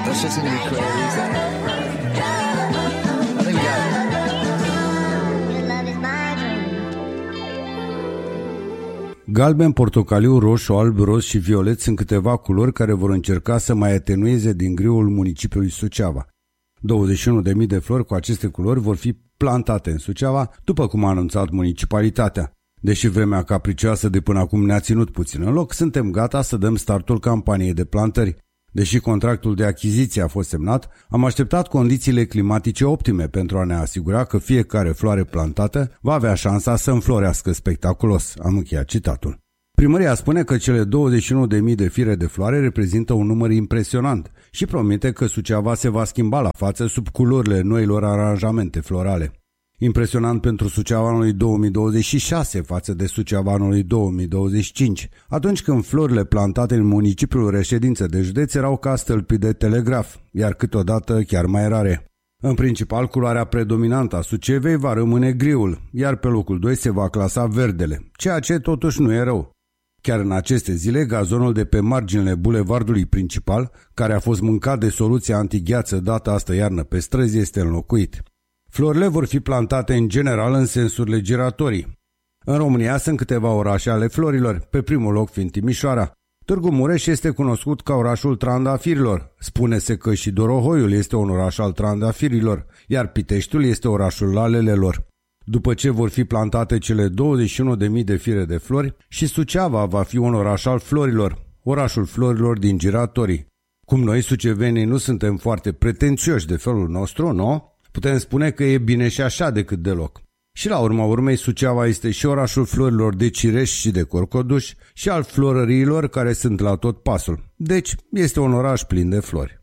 That's just gonna be crazy. I think we got it. Galben, portocaliu, roșu, alb, roz și violet sunt câteva culori care vor încerca să mai atenueze din griul municipiului Suceava. 21.000 de flori cu aceste culori vor fi plantate în Suceava, după cum a anunțat municipalitatea. Deși vremea capricioasă de până acum ne-a ținut puțin în loc, suntem gata să dăm startul campaniei de plantări. Deși contractul de achiziție a fost semnat, am așteptat condițiile climatice optime pentru a ne asigura că fiecare floare plantată va avea șansa să înflorească spectaculos. Am încheiat citatul. Primăria spune că cele 21.000 de fire de floare reprezintă un număr impresionant și promite că Suceava se va schimba la față sub culorile noilor aranjamente florale. Impresionant pentru Suceava anului 2026 față de Suceava anului 2025, atunci când florile plantate în municipiul reședință de județ erau ca stâlpi de telegraf, iar câteodată chiar mai rare. În principal, culoarea predominantă a Sucevei va rămâne griul, iar pe locul 2 se va clasa verdele, ceea ce totuși nu e rău. Chiar în aceste zile, gazonul de pe marginile bulevardului principal, care a fost mâncat de soluția antigheață dată astă iarnă pe străzi, este înlocuit. Florile vor fi plantate în general în sensurile giratorii. În România sunt câteva orașe ale florilor, pe primul loc fiind Timișoara. Târgu Mureș este cunoscut ca orașul trandafirilor. Spune-se că și Dorohoiul este un oraș al trandafirilor, iar Piteștiul este orașul lalelelor. După ce vor fi plantate cele 21.000 de fire de flori, și Suceava va fi un oraș al florilor, orașul florilor din giratorii. Cum noi, sucevenii, nu suntem foarte pretențioși de felul nostru, nu? Putem spune că e bine și așa decât deloc. Și la urma urmei, Suceava este și orașul florilor de cireș și de corcoduș și al florăriilor care sunt la tot pasul. Deci, este un oraș plin de flori.